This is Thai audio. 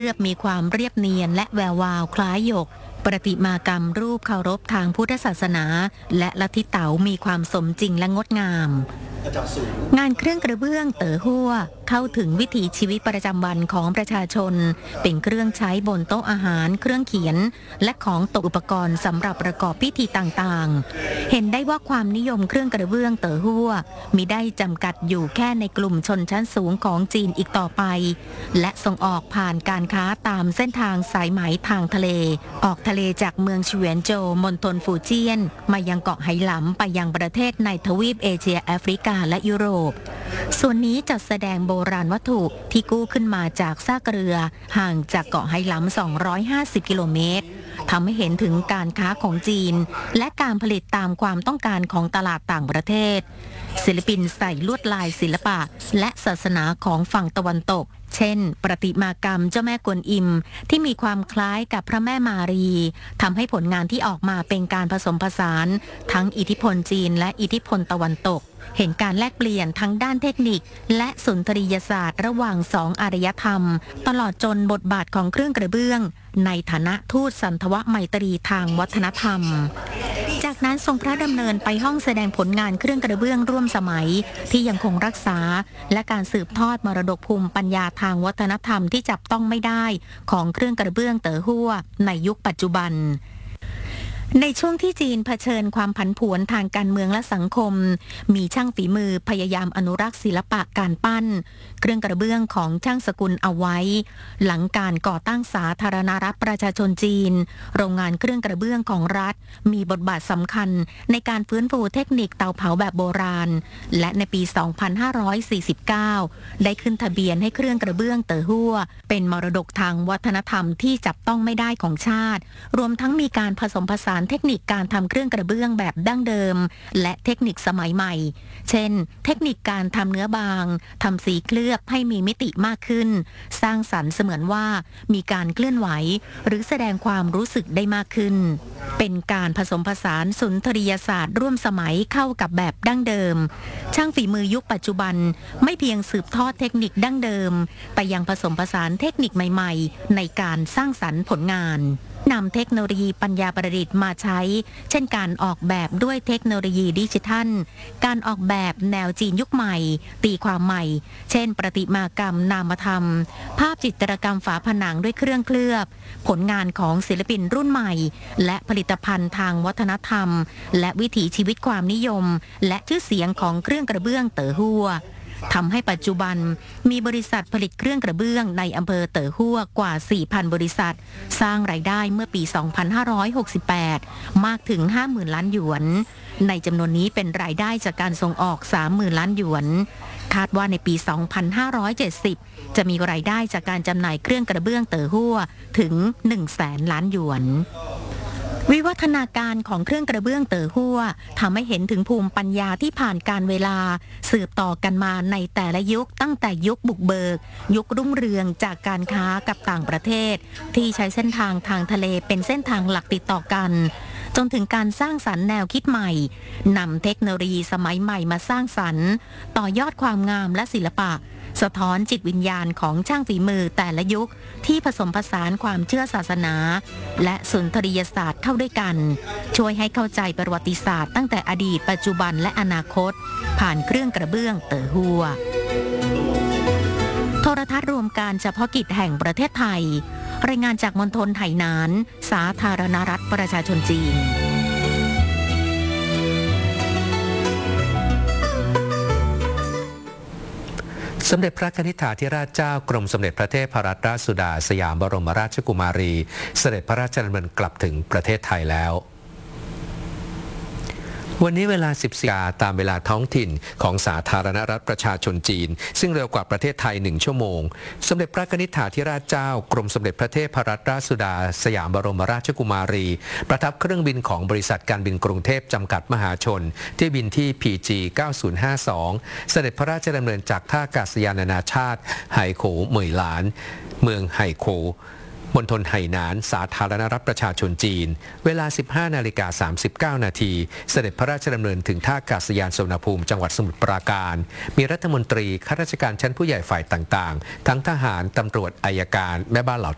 เลือบมีความเรียบเนียนและแวววาวคล้ายหยกประติมากรรมรูปเคารพทางพุทธศาสนาและลัทธิเต๋ามีความสมจริงและงดงามงานเครื่องกระเบื้องเต๋อหัวเข้าถึงวิถีชีวิตประจำวันของประชาชนเป็นเครื่องใช้บนโต๊ะอาหารเครื่องเขียนและของตกอุปกรณ์สำหรับประกอบพิธีต่างๆเห็นได้ว่าความนิยมเครื่องกระเบื้องเต๋อหัวมิได้จำกัดอยู่แค่ในกลุ่มชนชั้นสูงของจีนอีกต่อไปและส่งออกผ่านการค้าตามเส้นทางสายไหมทางทะเลออกทะเลจากเมืองเฉวียนโจวมณฑลฟูเจียนมายังเกาะไหหลำไปยังประเทศในทวีปเอเชียแอฟริกาและยุโรปส่วนนี้จัดแสดงโบราณวัตถุที่กู้ขึ้นมาจากซากเรือห่างจากเกาะไหหลำ250กิโลเมตรทำให้เห็นถึงการค้าของจีนและการผลิตตามความต้องการของตลาดต่างประเทศศิลปินใส่ลวดลายศิลปะและศาสนาของฝั่งตะวันตกเช่นประติมากรรมเจ้าแม่กวนอิมที่มีความคล้ายกับพระแม่มารีทำให้ผลงานที่ออกมาเป็นการผสมผสานทั้งอิทธิพลจีนและอิทธิพลตะวันตกเห็นการแลกเปลี่ยนทั้งด้านเทคนิคและสุนทรียศาสตร์ระหว่างสองอารยธรรมตลอดจนบทบาทของเครื่องกระเบื้องในฐานะทูตสันทวไมตรีทางวัฒนธรรมจากนั้นทรงพระดำเนินไปห้องแสดงผลงานเครื่องกระเบื้องร่วมสมัยที่ยังคงรักษาและการสืบทอดมรดกภูมิปัญญาทางวัฒนธรรมที่จับต้องไม่ได้ของเครื่องกระเบื้องเต๋อหัวในยุคปัจจุบันในช่วงที่จีนเผชิญความผันผวนทางการเมืองและสังคมมีช่างฝีมือพยายามอนุรักษ์ศิลปะการปั้นเครื่องกระเบื้องของช่างสกุลเอาไว้หลังการก่อตั้งสาธารณรัฐประชาชนจีนโรงงานเครื่องกระเบื้องของรัฐมีบทบาทสำคัญในการฟื้นฟูเทคนิคเตาเผาแบบโบราณและในปี 2549 ได้ขึ้นทะเบียนให้เครื่องกระเบื้องเต๋อหัวเป็นมรดกทางวัฒนธรรมที่จับต้องไม่ได้ของชาติรวมทั้งมีการผสมผสานเทคนิคการทำเครื่องกระเบื้องแบบดั้งเดิมและเทคนิคสมัยใหม่เช่นเทคนิคการทำเนื้อบางทำสีเคลือบให้มีมิติมากขึ้นสร้างสรรค์เสมือนว่ามีการเคลื่อนไหวหรือแสดงความรู้สึกได้มากขึ้นเป็นการผสมผสานสุนทรียศาสตร์ร่วมสมัยเข้ากับแบบดั้งเดิมช่างฝีมือยุคปัจจุบันไม่เพียงสืบทอดเทคนิคดั้งเดิมแต่ยังผสมผสานเทคนิคใหม่ๆในการสร้างสรรค์ผลงานนำเทคโนโลยีปัญญาประดิษฐ์มาใช้เช่นการออกแบบด้วยเทคโนโลยีดิจิทัลการออกแบบแนวจีนยุคใหม่ตีความใหม่เช่นประติมากรรมนามธรรมภาพจิตรกรรมฝาผนังด้วยเครื่องเคลือบผลงานของศิลปินรุ่นใหม่และผลิตภัณฑ์ทางวัฒนธรรมและวิถีชีวิตความนิยมและชื่อเสียงของเครื่องกระเบื้องเต๋อหัวทำให้ปัจจุบันมีบริษัทผลิตเครื่องกระเบื้องในอำเภอเต๋อหัวกว่า 4,000 บริษัทสร้างรายได้เมื่อปี 2568 มากถึง 50,000 ล้านหยวนในจำนวนนี้เป็นรายได้จากการส่งออก 30,000 ล้านหยวนคาดว่าในปี 2570 จะมีรายได้จากการจำหน่ายเครื่องกระเบื้องเต๋อหัวถึง 100,000 ล้านหยวนวิวัฒนาการของเครื่องกระเบื้องเต๋อหัวทำให้เห็นถึงภูมิปัญญาที่ผ่านการเวลาสืบต่อกันมาในแต่ละยุคตั้งแต่ยุคบุกเบิกยุครุ่งเรืองจากการค้ากับต่างประเทศที่ใช้เส้นทางทางทะเลเป็นเส้นทางหลักติดต่อกันจนถึงการสร้างสรรค์แนวคิดใหม่นำเทคโนโลยีสมัยใหม่มาสร้างสรรค์ต่อยอดความงามและศิลปะสะท้อนจิตวิญญาณของช่างฝีมือแต่ละยุคที่ผสมผสานความเชื่อศาสนาและสุนทรียศาสตร์เข้าด้วยกันช่วยให้เข้าใจประวัติศาสตร์ตั้งแต่อดีตปัจจุบันและอนาคตผ่านเครื่องกระเบื้องเต๋อหัวโทรทัศน์รวมการเฉพาะกิจแห่งประเทศไทยรายงานจากมณฑลไหหนานสาธารณรัฐประชาชนจีนสมเด็จพระนิธิถาธิราชเจ้ากรมสมเด็จพระเทพรัตนราชสุดาสยามบรมราชกุมารีเสด็จพระราชดำเนินกลับถึงประเทศไทยแล้ววันนี้เวลา 14 นาฬิกาตามเวลาท้องถิ่นของสาธารณรัฐประชาชนจีนซึ่งเร็วกว่าประเทศไทย1 ชั่วโมงสมเด็จพระนิธิถาธิราชเจ้ากรมสมเด็จพระเทพรัตนราชสุดาสยามบรมราชกุมารีประทับเครื่องบินของบริษัทการบินกรุงเทพจำกัดมหาชนที่บินที่ PG 9052เสด็จพระราชดำเนินจากท่าอากาศยานนานาชาติไหโขวเหมยหลานเมืองไหโขวมณฑลไหหนานสาธารณรัฐประชาชนจีนเวลา 15:39 นาทีเสด็จพระราชดำเนินถึงท่าอากาศยานสุวรรณภูมิจังหวัดสมุทรปราการมีรัฐมนตรีข้าราชการชั้นผู้ใหญ่ฝ่ายต่างๆทั้งทหารตำรวจอัยการแม่บ้านเหล่า